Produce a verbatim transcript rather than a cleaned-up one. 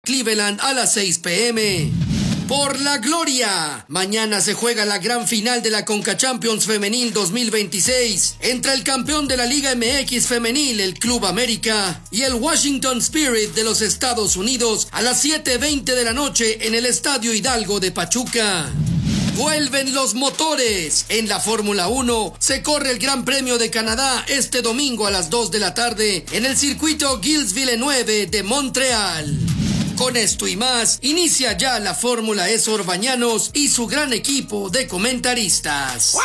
Cleveland a las seis pe eme. Por la gloria, mañana se juega la gran final de la Conca Champions Femenil dos mil veintiséis entre el campeón de la Liga eme equis Femenil, el Club América, y el Washington Spirit de los Estados Unidos a las siete veinte de la noche en el Estadio Hidalgo de Pachuca. Vuelven los motores. En la Fórmula uno se corre el Gran Premio de Canadá este domingo a las dos de la tarde en el circuito Gilles Villeneuve de Montreal. Con esto y más, inicia ya la Fórmula E Sor Bañanos y su gran equipo de comentaristas.